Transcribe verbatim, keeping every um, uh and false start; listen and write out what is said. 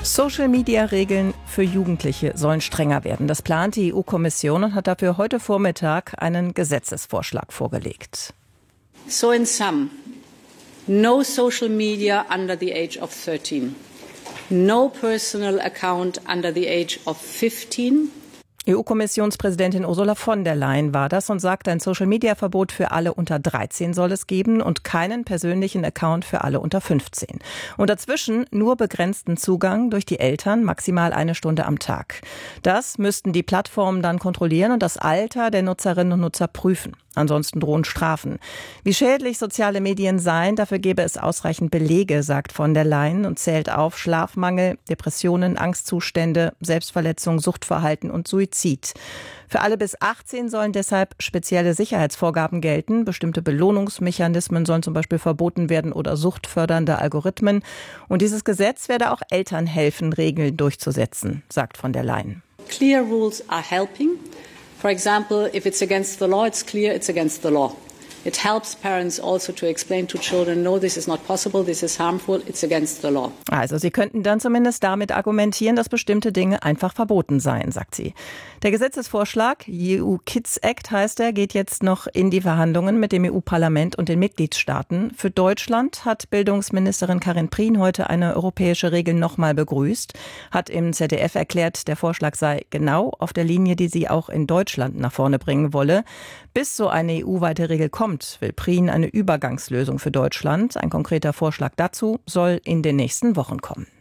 Social-Media-Regeln für Jugendliche sollen strenger werden. Das plant die E U-Kommission und hat dafür heute Vormittag einen Gesetzesvorschlag vorgelegt. So in sum, no social media under the age of thirteen, no personal account under the age of fifteen. E U-Kommissionspräsidentin Ursula von der Leyen war das und sagt, ein Social-Media-Verbot für alle unter dreizehn soll es geben und keinen persönlichen Account für alle unter fünfzehn. Und dazwischen nur begrenzten Zugang durch die Eltern, maximal eine Stunde am Tag. Das müssten die Plattformen dann kontrollieren und das Alter der Nutzerinnen und Nutzer prüfen. Ansonsten drohen Strafen. Wie schädlich soziale Medien seien, dafür gäbe es ausreichend Belege, sagt von der Leyen und zählt auf Schlafmangel, Depressionen, Angstzustände, Selbstverletzung, Suchtverhalten und Suizid. Für alle bis achtzehn sollen deshalb spezielle Sicherheitsvorgaben gelten. Bestimmte Belohnungsmechanismen sollen zum Beispiel verboten werden oder suchtfördernde Algorithmen. Und dieses Gesetz werde auch Eltern helfen, Regeln durchzusetzen, sagt von der Leyen. Clear rules are helping. For example, if it's against the law, it's clear it's against the law. It helps parents also to explain to children, no, this is not possible, this is harmful, it's against the law. Also sie könnten dann zumindest damit argumentieren, dass bestimmte Dinge einfach verboten seien, sagt sie. Der Gesetzesvorschlag, E U Kids Act heißt er, geht jetzt noch in die Verhandlungen mit dem E U-Parlament und den Mitgliedstaaten. Für Deutschland hat Bildungsministerin Karin Prien heute eine europäische Regel nochmal begrüßt, hat im Z D F erklärt, der Vorschlag sei genau auf der Linie, die sie auch in Deutschland nach vorne bringen wolle. Bis so eine E U-weite Regel kommt, will Prien eine Übergangslösung für Deutschland. Ein konkreter Vorschlag dazu soll in den nächsten Wochen kommen.